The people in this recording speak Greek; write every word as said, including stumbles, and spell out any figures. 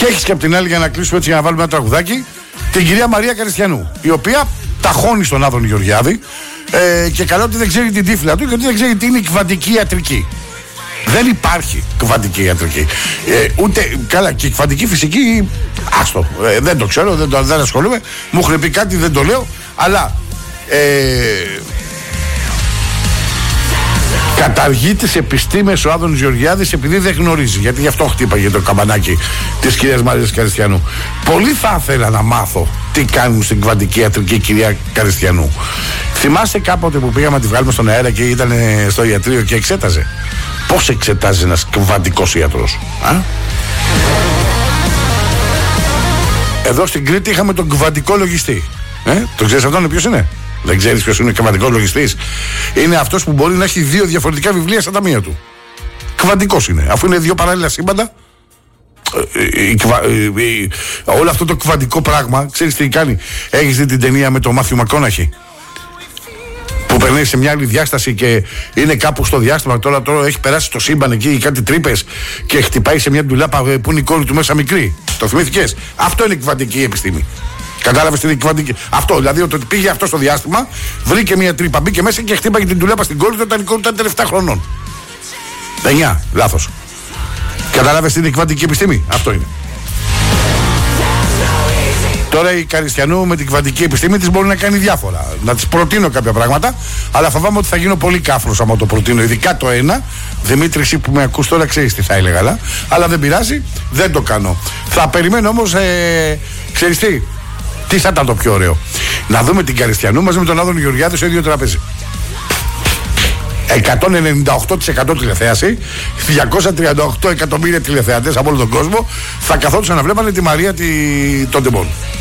έχεις και από την άλλη, για να κλείσουμε έτσι, για να βάλουμε ένα τραγουδάκι, την κυρία Μαρία Καριστιανού, η οποία ταχώνει στον Άδωνη Γεωργιάδη ε, και καλά ότι δεν ξέρει την τύφλα του και ότι δεν ξέρει τι είναι η κβαντική ιατρική. Δεν υπάρχει κβαντική ιατρική. Ε, ούτε καλά, και η κβαντική φυσική, άστο. Ε, δεν το ξέρω, δεν, το, δεν ασχολούμαι. Μου έχουν πει κάτι, δεν το λέω. Αλλά ε, καταργεί τις επιστήμες ο Άδωνης Γεωργιάδης επειδή δεν γνωρίζει. Γιατί γι' αυτό χτύπαγε το καμπανάκι της κυρίας Μαρίας Καριστιανού. Πολύ θα ήθελα να μάθω τι κάνουν στην κβαντική ιατρική κυρία Καριστιανού. Θυμάστε κάποτε που πήγαμε να τη βγάλουμε στον αέρα και ήταν στο ιατρείο και εξέταζε? Πώς εξετάζει ένας κβαντικός ιατρός? Α? Εδώ στην Κρήτη είχαμε τον κβαντικό λογιστή. Ε? Το ξέρεις αυτόν ποιος είναι? Δεν ξέρεις ποιος είναι ο κβαντικός λογιστής? Είναι αυτός που μπορεί να έχει δύο διαφορετικά βιβλία στα ταμεία του. Κβαντικός είναι. Αφού είναι δύο παράλληλα σύμπαντα, όλο αυτό το κβαντικό πράγμα, ξέρεις τι κάνει? Έχεις δει την ταινία με τον Μάθιου Μακόναχη που περνάει σε μια άλλη διάσταση και είναι κάπου στο διάστημα? Τώρα, τώρα έχει περάσει στο σύμπαν εκεί κάτι τρύπες και χτυπάει σε μια ντουλάπα που είναι η κόρη του μέσα μικρή. Το θυμήθηκες? Αυτό είναι κβαντική επιστήμη. Κατάλαβες τι είναι κβαντική? Αυτό δηλαδή, ότι πήγε αυτό στο διάστημα, βρήκε μια τρύπα, μπήκε μέσα και χτύπαγε την ντουλάπα στην κόρη του όταν η κόρη του ήταν επτά χρονών. εννιά, λάθος. Κατάλαβες τι είναι κβαντική επιστήμη? Αυτό είναι. Τώρα η Καριστιανού με την κβαντική επιστήμη της μπορεί να κάνει διάφορα. Να της προτείνω κάποια πράγματα, αλλά φοβάμαι ότι θα γίνω πολύ κάφρος άμα το προτείνω. Ειδικά το ένα. Δημήτρη, εσύ που με ακούς τώρα ξέρεις τι θα έλεγα, αλλά, αλλά δεν πειράζει, δεν το κάνω. Θα περιμένω όμως, ε, ξέρεις τι, τι θα ήταν το πιο ωραίο? Να δούμε την Καριστιανού μαζί με τον Άδωνη Γεωργιάδη στο ίδιο τραπέζι. εκατόν ενενήντα οκτώ τοις εκατό τηλεθέαση, διακόσια τριάντα οκτώ εκατομμύρια τηλεθεατές από όλο τον κόσμο θα καθόντουσαν να βλέπανε τη Μαρία τη... των τεμπών.